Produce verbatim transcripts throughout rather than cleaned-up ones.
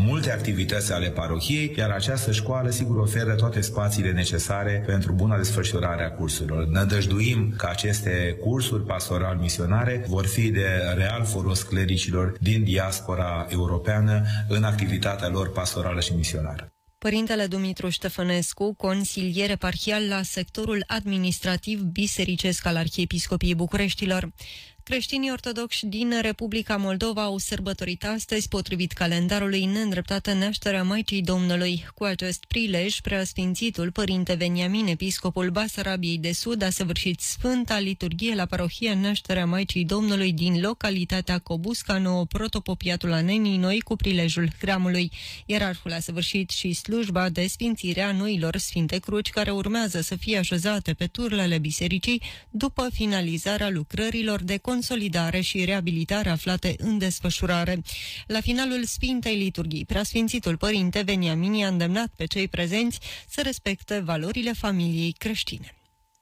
multe activități ale parohiei, iar această școală, sigur, oferă toate spațiile necesare pentru buna desfășurare a cursurilor. Nădăjduim că aceste cursuri pastoral-misionare vor fi de real folos clericilor din diaspora europeană în activitatea lor pastorală și misionară. Părintele Dumitru Ștefănescu, consilier eparhial la sectorul administrativ bisericesc al Arhiepiscopiei Bucureștilor. Creștinii ortodoxi din Republica Moldova au sărbătorit astăzi, potrivit calendarului, neîndreptată nașterea Maicii Domnului. Cu acest prilej, preasfințitul Părinte Veniamin, episcopul Basarabiei de Sud, a săvârșit Sfânta Liturghie la parohia Nașterea Maicii Domnului din localitatea Cobusca Nouă, protopopiatul Anenii Noi, cu prilejul hramului. Ierarhul a săvârșit și slujba de sfințire a noilor Sfinte Cruci, care urmează să fie așezate pe turlele bisericii după finalizarea lucrărilor de consolidare și reabilitare aflate în desfășurare. La finalul Sfintei Liturghii, preasfințitul Părinte Veniamin i-a îndemnat pe cei prezenți să respecte valorile familiei creștine.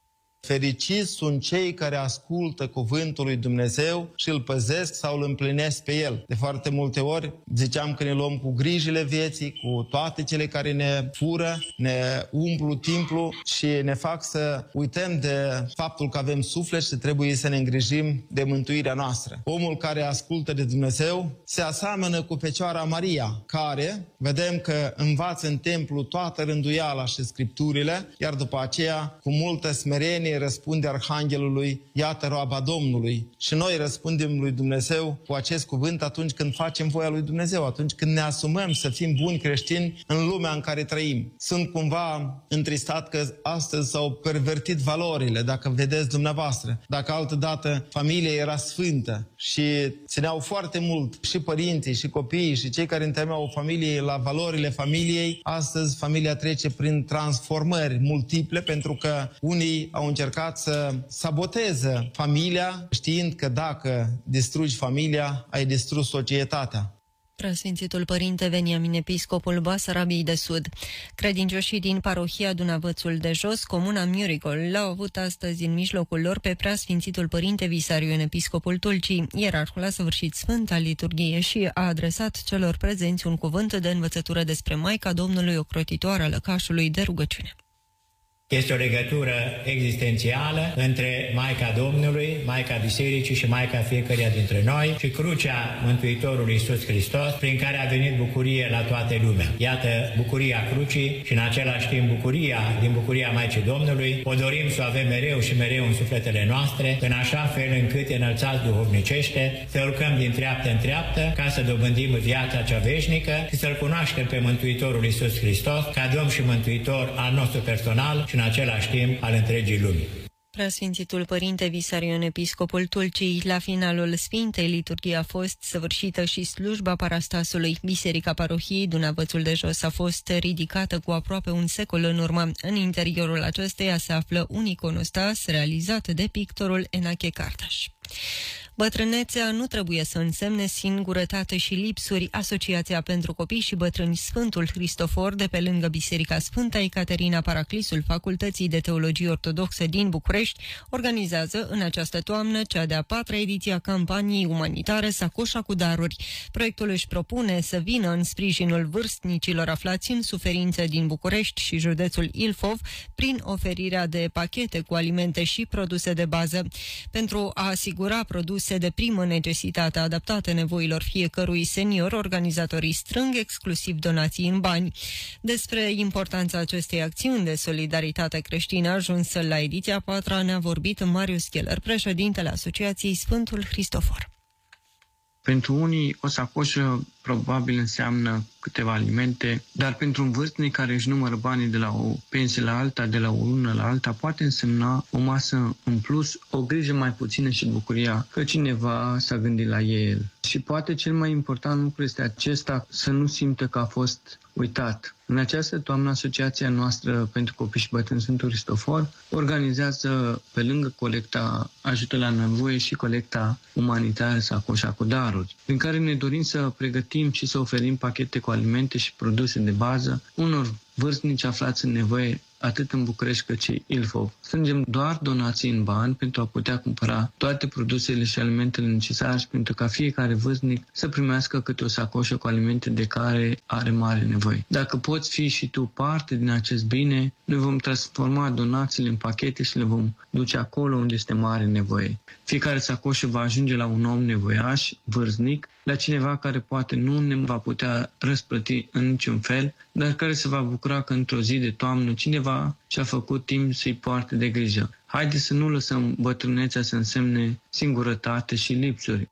Fericiți sunt cei care ascultă cuvântul lui Dumnezeu și îl păzesc sau îl împlinesc pe el. De foarte multe ori ziceam că ne luăm cu grijile vieții, cu toate cele care ne fură, ne umplu timpul și ne fac să uităm de faptul că avem suflet și trebuie să ne îngrijim de mântuirea noastră. Omul care ascultă de Dumnezeu se aseamănă cu Fecioara Maria, care vedem că învață în templu toată rânduiala și scripturile, iar după aceea, cu multă smerenie, răspunde Arhanghelului, iată roaba Domnului. Și noi răspundem lui Dumnezeu cu acest cuvânt atunci când facem voia lui Dumnezeu, atunci când ne asumăm să fim buni creștini în lumea în care trăim. Sunt cumva întristat că astăzi s-au pervertit valorile, dacă vedeți dumneavoastră. Dacă altădată familia era sfântă și țineau foarte mult și părinții, și copiii, și cei care întemeiau familiei la valorile familiei, astăzi familia trece prin transformări multiple, pentru că unii au încercat încercat să saboteze familia, știind că dacă distrugi familia, ai distrus societatea. Preasfințitul Părinte Veniamin, episcopul Basarabiei de Sud. Credincioșii din parohia Dunavățul de Jos, comuna Muricol, l-au avut astăzi în mijlocul lor pe Preasfințitul Părinte Visarion, episcopul Tulcii. Ierarhul a săvârșit Sfânta Liturghie și a adresat celor prezenți un cuvânt de învățătură despre Maica Domnului, ocrotitoarea lăcașului de rugăciune. Este o legătură existențială între Maica Domnului, Maica Bisericii și Maica fiecăruia dintre noi și crucea Mântuitorului Iisus Hristos, prin care a venit bucurie la toată lumea. Iată bucuria crucii și în același timp bucuria din bucuria Maicii Domnului. O dorim să o avem mereu și mereu în sufletele noastre, în așa fel încât, înălțați duhovnicește, să urcăm din treaptă în treaptă ca să dobândim viața cea veșnică și să-L cunoaștem pe Mântuitorul Iisus Hristos ca Domn și Mântuitor al nostru personal și în același timp al întregii lumii. Preasfințitul Părinte Visarion, episcopul Tulcii, la finalul Sfintei Liturghii a fost săvârșită și slujba parastasului. Biserica parohiei Dunavățul de Jos a fost ridicată cu aproape un secol în urmă. În interiorul acesteia se află un iconostas realizat de pictorul Enache Cartaș. Bătrânețea nu trebuie să însemne singurătate și lipsuri. Asociația pentru Copii și Bătrâni Sfântul Hristofor, de pe lângă Biserica Sfânta Ecaterina Paraclisul Facultății de Teologie Ortodoxe din București, organizează în această toamnă cea de-a patra ediție a campaniei umanitare Sacoșa cu daruri. Proiectul își propune să vină în sprijinul vârstnicilor aflați în suferință din București și județul Ilfov prin oferirea de pachete cu alimente și produse de bază. Pentru a asigura produse de primă necesitate adaptate nevoilor fiecărui senior, organizatorii strâng exclusiv donații în bani. Despre importanța acestei acțiuni de solidaritate creștină ajunsă la ediția a patra ne-a vorbit Marius Cheller, președintele Asociației Sfântul Hristofor. Pentru unii, o sacoșă probabil înseamnă câteva alimente, dar pentru un vârstnic care își numără banii de la o pensie la alta, de la o lună la alta, poate însemna o masă în plus, o grijă mai puțină și bucuria că cineva s-a gândit la el. Și poate cel mai important lucru este acesta, să nu simtă că a fost uitat. În această toamnă, Asociația noastră pentru Copii și Bătrâni Sfântul Hristofor organizează, pe lângă colecta ajută la nevoie, și colecta umanitară Sacoșa cu daruri, prin care ne dorim să pregătim și să oferim pachete cu alimente și produse de bază unor vârstnici aflați în nevoie atât în București cât și Ilfov. Strângem doar donații în bani pentru a putea cumpăra toate produsele și alimentele necesare și pentru ca fiecare vârstnic să primească câte o sacoșă cu alimente de care are mare nevoie. Dacă poți fi și tu parte din acest bine, noi vom transforma donațiile în pachete și le vom duce acolo unde este mare nevoie. Fiecare sacoșă va ajunge la un om nevoiaș, vârstnic, la cineva care poate nu ne va putea răsplăti în niciun fel, dar care se va bucura că într-o zi de toamnă cineva și-a făcut timp să-i poarte de grijă. Haideți să nu lăsăm bătrânețea să însemne singurătate și lipsuri.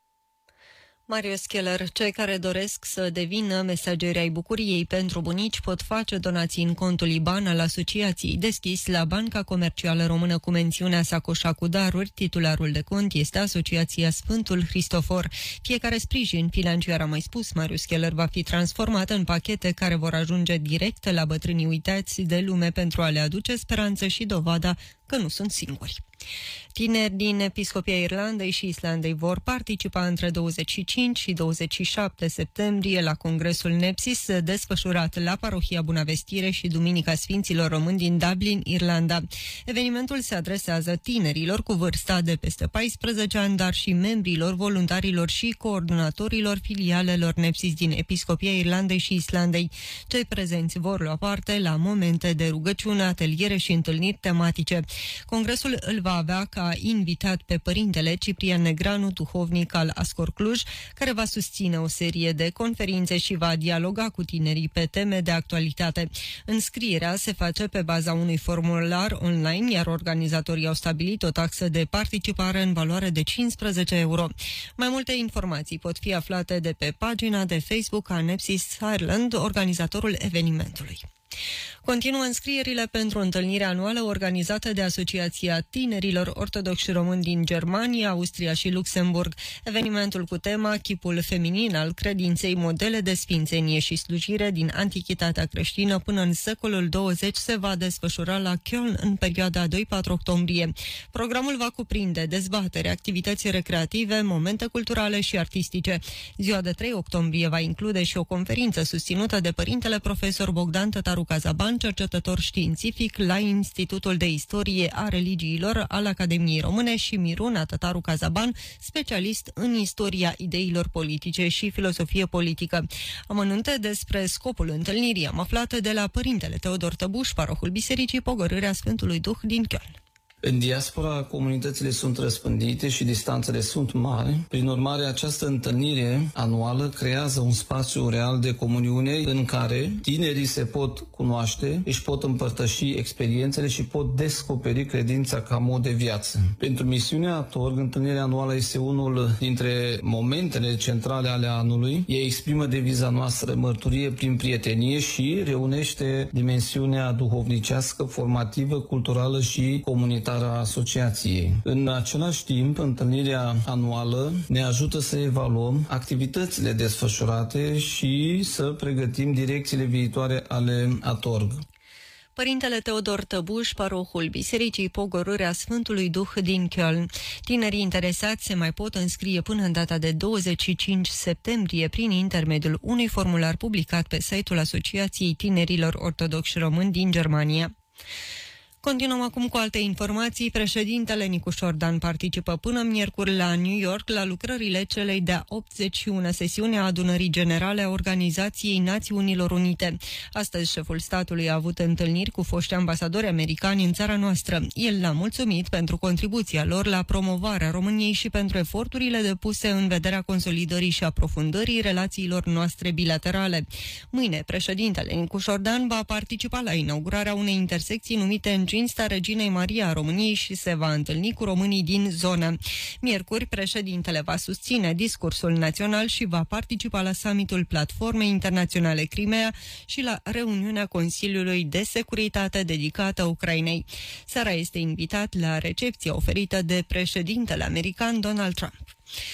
Marius Keller, cei care doresc să devină mesageri ai bucuriei pentru bunici pot face donații în contul I B A N al asociației, deschis la Banca Comercială Română cu mențiunea Sacoșa cu daruri. Titularul de cont este Asociația Sfântul Hristofor. Fiecare sprijin financiar, a mai spus Marius Keller, va fi transformat în pachete care vor ajunge direct la bătrânii uitați de lume pentru a le aduce speranță și dovada că nu sunt singuri. Tineri din Episcopia Irlandei și Islandei vor participa între douăzeci și cinci și douăzeci și șapte septembrie la Congresul Nepsis, desfășurat la Parohia Bunavestire și Duminica Sfinților Români din Dublin, Irlanda. Evenimentul se adresează tinerilor cu vârsta de peste paisprezece ani, dar și membrilor, voluntarilor și coordonatorilor filialelor Nepsis din Episcopia Irlandei și Islandei. Cei prezenți vor lua parte la momente de rugăciune, ateliere și întâlniri tematice. Congresul îl va avea ca invitat pe părintele Ciprian Negranu, duhovnic al Ascor Cluj, care va susține o serie de conferințe și va dialoga cu tinerii pe teme de actualitate. Înscrierea se face pe baza unui formular online, iar organizatorii au stabilit o taxă de participare în valoare de cincisprezece euro. Mai multe informații pot fi aflate de pe pagina de Facebook a Nepsis Ireland, organizatorul evenimentului. Continuă înscrierile pentru întâlnirea anuală organizată de Asociația Tinerilor Ortodoxi Români din Germania, Austria și Luxemburg. Evenimentul cu tema Chipul feminin al credinței, modele de sfințenie și slujire din antichitatea creștină până în secolul douăzeci se va desfășura la Köln în perioada doi patru octombrie. Programul va cuprinde dezbatere, activități recreative, momente culturale și artistice. Ziua de trei octombrie va include și o conferință susținută de părintele profesor Bogdan Tătaru Cazaban, cercetător științific la Institutul de Istorie a Religiilor al Academiei Române, și Miruna Tătaru Cazaban, specialist în istoria ideilor politice și filosofie politică. Amănunte despre scopul întâlnirii am aflat de la părintele Teodor Tăbuș, parohul Bisericii Pogorârea Sfântului Duh din Köln. În diaspora, comunitățile sunt răspândite și distanțele sunt mari. Prin urmare, această întâlnire anuală creează un spațiu real de comuniune în care tinerii se pot cunoaște, își pot împărtăși experiențele și pot descoperi credința ca mod de viață. Pentru misiunea Atorg, întâlnirea anuală este unul dintre momentele centrale ale anului. Ea exprimă deviza noastră mărturie prin prietenie și reunește dimensiunea duhovnicească, formativă, culturală și comunitară a asociației. În același timp, întâlnirea anuală ne ajută să evaluăm activitățile desfășurate și să pregătim direcțiile viitoare ale Atorg. Părintele Teodor Tăbuș, parohul Bisericii Pogorârea Sfântului Duh din Köln. Tinerii interesați se mai pot înscrie până în data de douăzeci și cinci septembrie prin intermediul unui formular publicat pe site-ul Asociației Tinerilor Ortodoxi Români din Germania. Continuăm acum cu alte informații. Președintele Nicu Șordan participă până miercuri la New York la lucrările celei de-a optzeci și una sesiune a adunării generale a Organizației Națiunilor Unite. Astăzi, șeful statului a avut întâlniri cu foști ambasadori americani în țara noastră. El l-a mulțumit pentru contribuția lor la promovarea României și pentru eforturile depuse în vederea consolidării și aprofundării relațiilor noastre bilaterale. Mâine, președintele Nicu Șordan va participa la inaugurarea unei intersecții numite în cinstea Reginei Maria a României și se va întâlni cu românii din zonă. Miercuri, președintele va susține discursul național și va participa la summitul Platformei Internaționale Crimea și la reuniunea Consiliului de Securitate dedicată Ucrainei. Seara este invitat la recepția oferită de președintele american Donald Trump.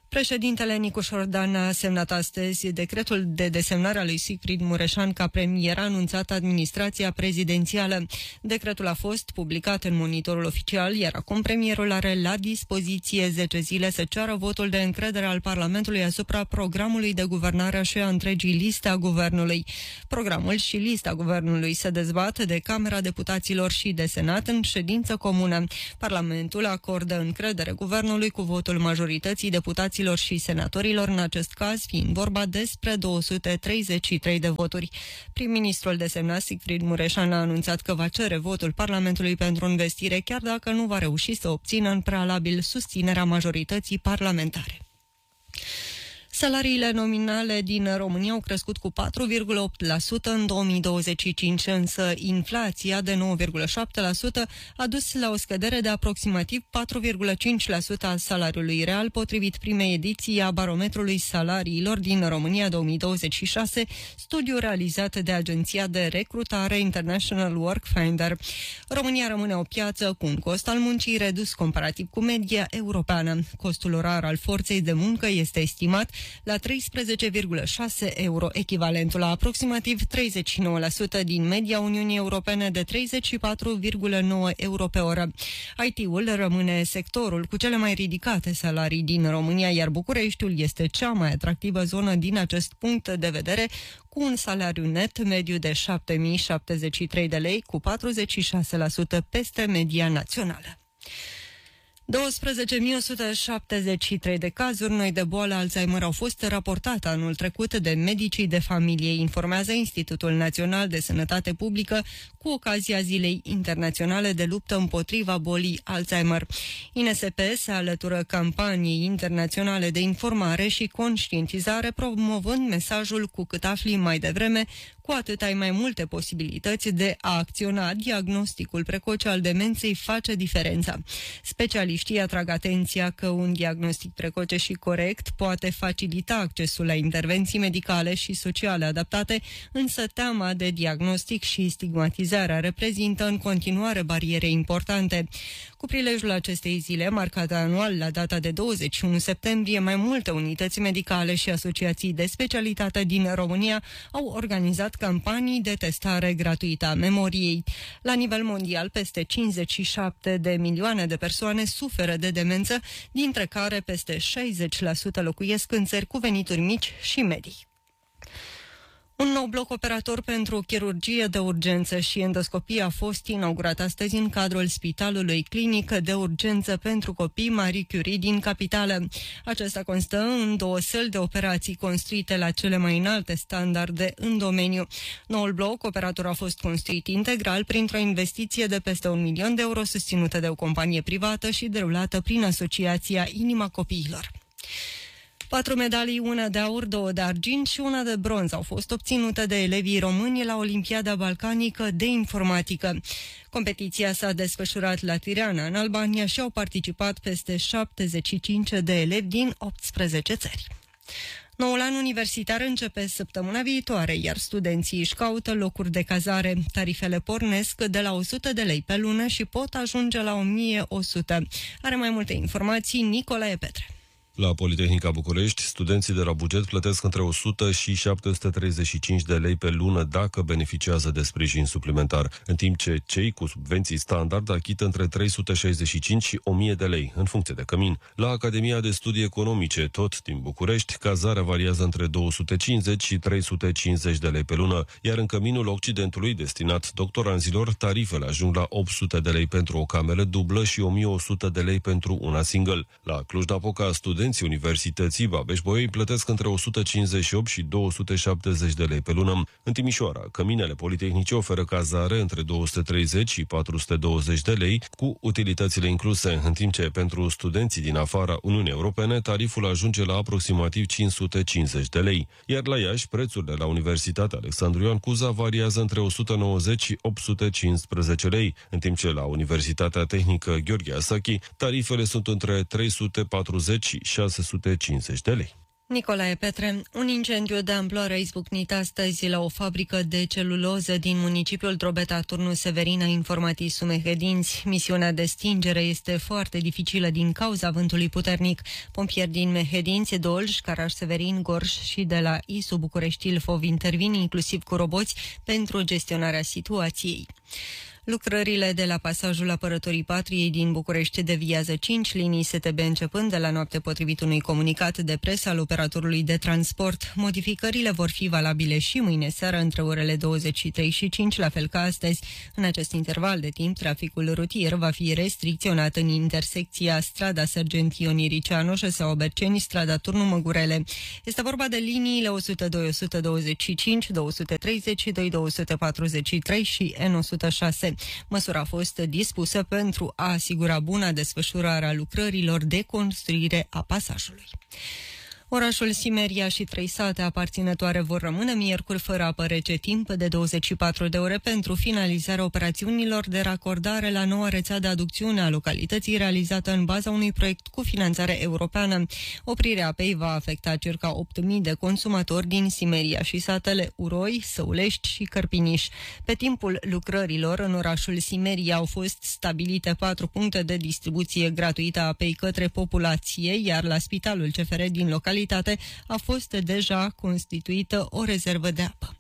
Președintele Nicu Șordan a semnat astăzi decretul de desemnare a lui Sigfrid Mureșan ca premier, a anunțat administrația prezidențială. Decretul a fost publicat în Monitorul Oficial, iar acum premierul are la dispoziție zece zile să ceară votul de încredere al Parlamentului asupra programului de guvernare și a întregii liste a guvernului. Programul și lista guvernului se dezbat de Camera Deputaților și de Senat în ședință comună. Parlamentul acordă încredere guvernului cu votul majorității deputaților și senatorilor, în acest caz fiind vorba despre două sute treizeci și trei de voturi. Prim-ministrul desemnat Sigfrid Mureșan a anunțat că va cere votul Parlamentului pentru investire, chiar dacă nu va reuși să obțină în prealabil susținerea majorității parlamentare. Salariile nominale din România au crescut cu patru virgulă opt la sută în două mii douăzeci și cinci, însă inflația de nouă virgulă șapte la sută a dus la o scădere de aproximativ patru virgulă cinci la sută al salariului real, potrivit primei ediții a Barometrului Salariilor din România două mii douăzeci și șase, studiu realizat de agenția de recrutare International Work Finder. România rămâne o piață cu un cost al muncii redus comparativ cu media europeană. Costul orar al forței de muncă este estimat la treisprezece virgulă șase euro, echivalentul la aproximativ treizeci și nouă la sută din media Uniunii Europene de treizeci și patru virgulă nouă euro pe oră. I T-ul rămâne sectorul cu cele mai ridicate salarii din România, iar Bucureștiul este cea mai atractivă zonă din acest punct de vedere, cu un salariu net mediu de șapte mii șaptezeci și trei de lei, cu patruzeci și șase la sută peste media națională. douăsprezece mii o sută șaptezeci și trei de cazuri noi de boală Alzheimer au fost raportate anul trecut de medicii de familie, informează Institutul Național de Sănătate Publică cu ocazia Zilei Internaționale de Luptă împotriva bolii Alzheimer. I N S P se alătură campaniei internaționale de informare și conștientizare, promovând mesajul cu cât afli mai devreme, cu atât ai mai multe posibilități de a acționa. Diagnosticul precoce al demenței face diferența. Specialiștii atrag atenția că un diagnostic precoce și corect poate facilita accesul la intervenții medicale și sociale adaptate, însă teama de diagnostic și stigmatizarea reprezintă în continuare bariere importante. Cu prilejul acestei zile, marcată anual la data de douăzeci și unu septembrie, mai multe unități medicale și asociații de specialitate din România au organizat campanii de testare gratuită a memoriei. La nivel mondial, peste cincizeci și șapte de milioane de persoane suferă de demență, dintre care peste șaizeci la sută locuiesc în țări cu venituri mici și medii. Un nou bloc operator pentru chirurgie de urgență și endoscopie a fost inaugurat astăzi în cadrul Spitalului Clinic de Urgență pentru Copii Marie Curie din capitală. Acesta constă în două săli de operații construite la cele mai înalte standarde în domeniu. Noul bloc operator a fost construit integral printr-o investiție de peste un milion de euro susținută de o companie privată și derulată prin Asociația Inima Copiilor. Patru medalii, una de aur, două de argint și una de bronz au fost obținute de elevii români la Olimpiada Balcanică de Informatică. Competiția s-a desfășurat la Tirana, în Albania, și au participat peste șaptezeci și cinci de elevi din optsprezece țări. Noul an universitar începe săptămâna viitoare, iar studenții își caută locuri de cazare. Tarifele pornesc de la o sută de lei pe lună și pot ajunge la o mie o sută. Are mai multe informații Nicolae Petre. La Politehnica București, studenții de la buget plătesc între o sută și șapte sute treizeci și cinci de lei pe lună dacă beneficiază de sprijin suplimentar, în timp ce cei cu subvenții standard achită între trei sute șaizeci și cinci și o mie de lei, în funcție de cămin. La Academia de Studii Economice, tot din București, cazarea variază între două sute cincizeci și trei sute cincizeci de lei pe lună, iar în căminul Occidentului, destinat doctoranzilor, tarifele ajung la opt sute de lei pentru o cameră dublă și o mie o sută de lei pentru una single. La Cluj-Napoca, studenții Universității Babeș-Bolyai plătesc între o sută cincizeci și opt și două sute șaptezeci de lei pe lună. În Timișoara, căminele politehnice oferă cazare între două sute treizeci și patru sute douăzeci de lei, cu utilitățile incluse, în timp ce pentru studenții din afara Uniunii Europene tariful ajunge la aproximativ cinci sute cincizeci de lei. Iar la Iași, prețurile la Universitatea Alexandru Ioan Cuza variază între o sută nouăzeci și opt sute cincisprezece lei, în timp ce la Universitatea Tehnică Gheorghe Asachi tarifele sunt între trei sute patruzeci și șase sute cincizeci de lei. Nicolae Petre, un incendiu de amploare a izbucnit astăzi la o fabrică de celuloză din municipiul Drobeta, Turnul Severin, a informat I S U Mehedinți. Misiunea de stingere este foarte dificilă din cauza vântului puternic. Pompieri din Mehedinți, Dolj, Caraș-Severin, Gorj și de la I S U București Ilfov intervin inclusiv cu roboți pentru gestionarea situației. Lucrările de la pasajul Apărătorii Patriei din București deviază cinci linii S T B începând de la noapte, potrivit unui comunicat de presă al operatorului de transport. Modificările vor fi valabile și mâine seară între orele douăzeci și trei și cinci, la fel ca astăzi. În acest interval de timp, traficul rutier va fi restricționat în intersecția strada Sergent Ion Iricianu, șoseaua Berceni, strada Turnu Măgurele. Este vorba de liniile o sută doi, o sută douăzeci și cinci, două sute treizeci și doi, două sute patruzeci și trei și N o sută șase. Măsura a fost dispusă pentru a asigura buna desfășurare a lucrărilor de construire a pasajului. Orașul Simeria și trei sate aparținătoare vor rămâne miercuri fără apă rece timp de douăzeci și patru de ore pentru finalizarea operațiunilor de racordare la noua rețea de aducțiune a localității realizată în baza unui proiect cu finanțare europeană. Oprirea apei va afecta circa opt mii de consumatori din Simeria și satele Uroi, Săulești și Cărpiniș. Pe timpul lucrărilor în orașul Simeria au fost stabilite patru puncte de distribuție gratuită a apei către populație, iar la Spitalul C F R din localitate a fost deja constituită o rezervă de apă.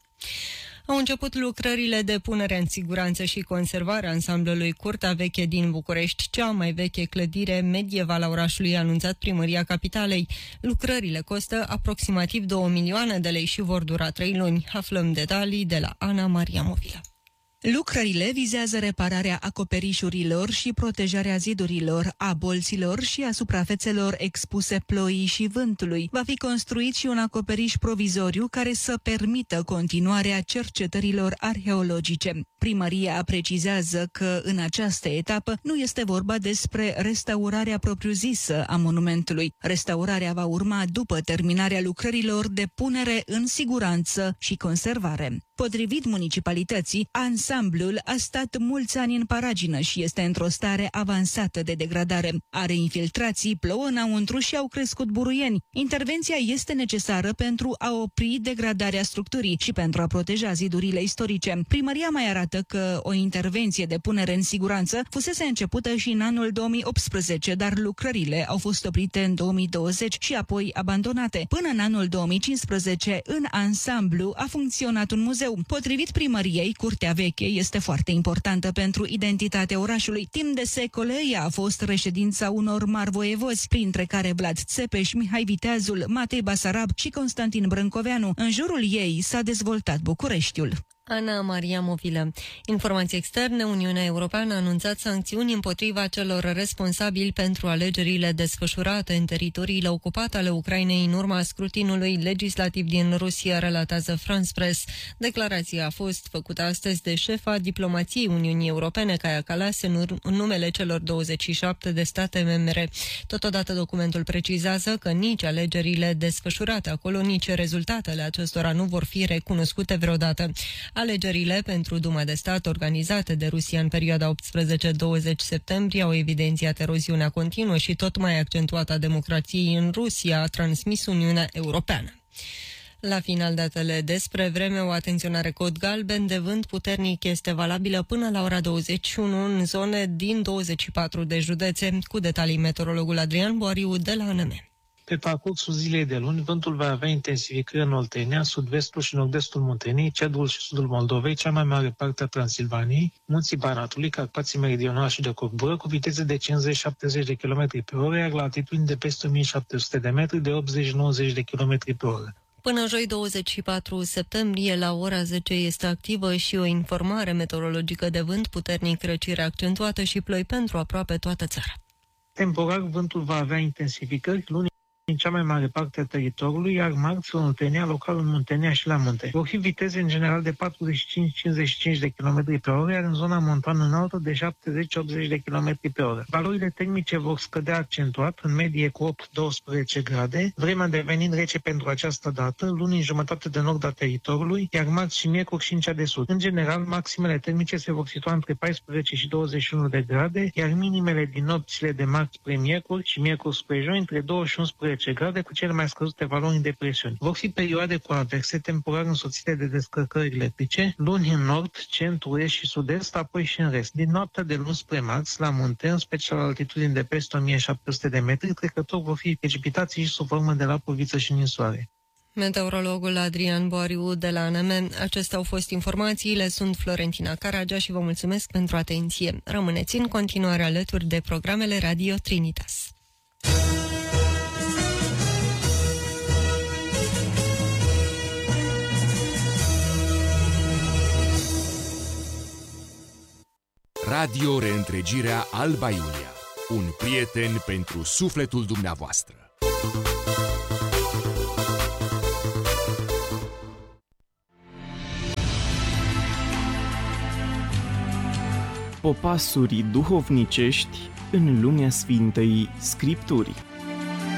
Au început lucrările de punere în siguranță și conservare a ansamblului Curtea Veche din București, cea mai veche clădire medievală a orașului, a anunțat Primăria Capitalei. Lucrările costă aproximativ două milioane de lei și vor dura trei luni. Aflăm detalii de la Ana Maria Movilă. Lucrările vizează repararea acoperișurilor și protejarea zidurilor, a bolților și a suprafețelor expuse ploii și vântului. Va fi construit și un acoperiș provizoriu care să permită continuarea cercetărilor arheologice. Primăria precizează că în această etapă nu este vorba despre restaurarea propriu-zisă a monumentului. Restaurarea va urma după terminarea lucrărilor de punere în siguranță și conservare. Potrivit municipalității, ansamblul a stat mulți ani în paragină și este într-o stare avansată de degradare. Are infiltrații, plouă înăuntru și au crescut buruieni. Intervenția este necesară pentru a opri degradarea structurii și pentru a proteja zidurile istorice. Primăria mai arată că o intervenție de punere în siguranță fusese începută și în anul două mii optsprezece, dar lucrările au fost oprite în două mii douăzeci și apoi abandonate. Până în anul două mii cincisprezece, în ansamblu a funcționat un muzeu. Potrivit primăriei, Curtea Veche este foarte importantă pentru identitatea orașului. Timp de secole, ea a fost reședința unor mari voievozi, printre care Vlad Țepeș, Mihai Viteazul, Matei Basarab și Constantin Brâncoveanu. În jurul ei s-a dezvoltat Bucureștiul. Ana Maria Movilă. Informații externe, Uniunea Europeană a anunțat sancțiuni împotriva celor responsabili pentru alegerile desfășurate în teritoriile ocupate ale Ucrainei în urma scrutinului legislativ din Rusia, relatează France Press. Declarația a fost făcută astăzi de șefa diplomației Uniunii Europene, Kaja Kallas, în numele celor douăzeci și șapte de state membre. Totodată, documentul precizează că nici alegerile desfășurate acolo, nici rezultatele acestora nu vor fi recunoscute vreodată. Alegerile pentru Duma de Stat organizate de Rusia în perioada optsprezece douăzeci septembrie au evidențiat eroziunea continuă și tot mai accentuată a democrației în Rusia, a transmis Uniunea Europeană. La final, datele despre vreme, o atenționare cod galben de vânt puternic este valabilă până la ora douăzeci și unu în zone din douăzeci și patru de județe. Cu detalii, meteorologul Adrian Boariu de la A N M. Pe parcursul zilei de luni, vântul va avea intensificări în Oltenia, sud-vestul și nord-estul Munteniei, centrul și sudul Moldovei, cea mai mare parte a Transilvaniei, munții Banatului, Carpații Meridionali și de Corbură, cu viteze de cincizeci șaptezeci de kilometri pe oră, iar la altitudini de peste o mie șapte sute de metri, de optzeci nouăzeci de kilometri pe oră. Până joi douăzeci și patru septembrie, la ora zece, este activă și o informare meteorologică de vânt puternic, răcire accentuată și ploi pentru aproape toată țara. Temporar, vântul va avea intensificări luni în cea mai mare parte a teritoriului, iar marți în Oltenia, local în Muntenia și la munte. Vor fi viteze în general de patruzeci și cinci cincizeci și cinci de kilometri pe oră, iar în zona montană înaltă de șaptezeci optzeci de kilometri pe oră. Valorile termice vor scădea accentuat, în medie cu opt douăsprezece grade, vremea devenind rece pentru această dată, luni în jumătate de nord a teritoriului, iar marți și miercuri și în cea de sud. În general, maximele termice se vor situa între paisprezece și douăzeci și unu de grade, iar minimele din nopțile de marți spre miercuri și miercuri spre joi între douăzeci și unsprezece unsprezece grade, cu cele mai scăzute valori de presiuni. Vor fi perioade cu averse temporar însoțite de descărcări electrice, luni în nord, centru, est și sud-est, apoi și în rest. Din noaptea de luni spre marți, la munte, în special la altitudini de peste o mie șapte sute de metri, trecător vor fi precipitații și sub formă de lapoviță și ninsoare. Meteorologul Adrian Boariu de la A N M. Acestea au fost informațiile, sunt Florentina Caragea și vă mulțumesc pentru atenție. Rămâneți în continuare alături de programele Radio Trinitas. Radio Reîntregirea Alba Iulia. Un prieten pentru sufletul dumneavoastră. Popasuri duhovnicești în lumea Sfintei Scripturii.